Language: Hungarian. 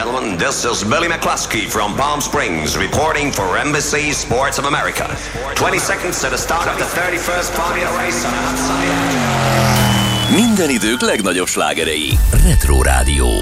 gentlemen, this is Billy McCluskey from Palm Springs reporting for Embassy Sports of America. 20 seconds to the start of the 31st Formula race on a hot sunny afternoon. Minden idők legnagyobb slágerei. Retro Rádió.